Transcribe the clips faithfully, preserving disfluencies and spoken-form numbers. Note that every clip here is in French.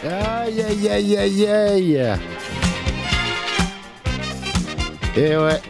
Aïe aïe aïe aïe aïe. Et ouais.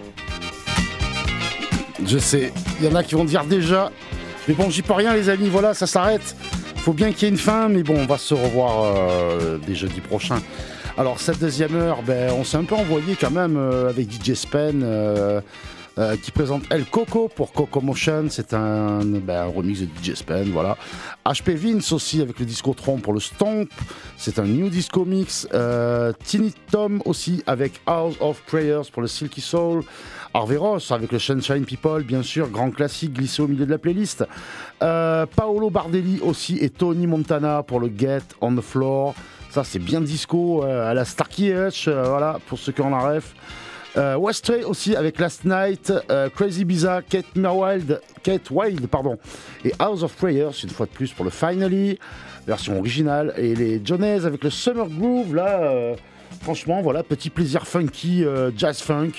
Je sais, il y en a qui vont dire déjà. Mais bon, j'y peux rien les amis, voilà, ça s'arrête. Faut bien qu'il y ait une fin, mais bon, on va se revoir euh, dès jeudi prochain. Alors cette deuxième heure, ben, on s'est un peu envoyé quand même euh, avec D J Spen euh, euh, qui présente El Coco pour Coco Motion. C'est un, ben, un remix de D J Spen, voilà. H P Vince aussi avec le Discotron pour le Stomp. C'est un New Disco Mix. Euh, Tiny Tom aussi avec House of Prayers pour le Silky Soul. Harvey Ross avec le Sunshine People, bien sûr, grand classique glissé au milieu de la playlist. Euh, Paolo Bardelli aussi et Tony Montana pour le Get on the Floor. Ça, c'est bien disco euh, à la Starkey Hutch, euh, voilà, pour ceux qui en ont ref. Euh, Westray aussi avec Last Night, euh, Crazy Biza, Kate Wild, Kate Wild, pardon, et House of Prayers, une fois de plus pour le Finally, version originale. Et les Johnny's avec le Summer Groove, là, euh, franchement, voilà, petit plaisir funky, euh, jazz funk.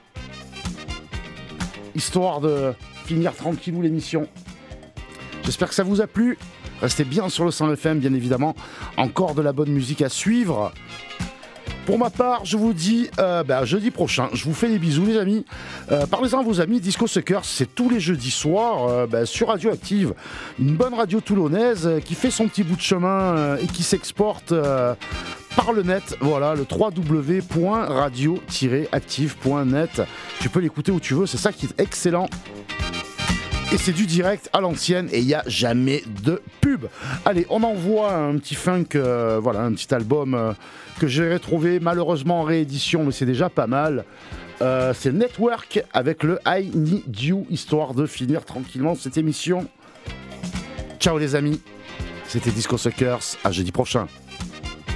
Histoire de finir tranquillou l'émission. J'espère que ça vous a plu. Restez bien sur le cent F M, bien évidemment. Encore de la bonne musique à suivre. Pour ma part, je vous dis euh, bah, jeudi prochain. Je vous fais des bisous, les amis. Euh, parlez-en à vos amis. Disco Suckers, c'est tous les jeudis soirs euh, bah, sur Radioactive. Une bonne radio toulonnaise euh, qui fait son petit bout de chemin euh, et qui s'exporte euh, par le net. Voilà, le w w w point radio tiret active point net. Tu peux l'écouter où tu veux, c'est ça qui est excellent. Et c'est du direct à l'ancienne et il n'y a jamais de pub. Allez, on envoie un petit funk, euh, voilà, un petit album euh, que j'ai retrouvé malheureusement en réédition, mais c'est déjà pas mal. Euh, c'est Network avec le I Need You, histoire de finir tranquillement cette émission. Ciao les amis, c'était Disco Suckers, à jeudi prochain.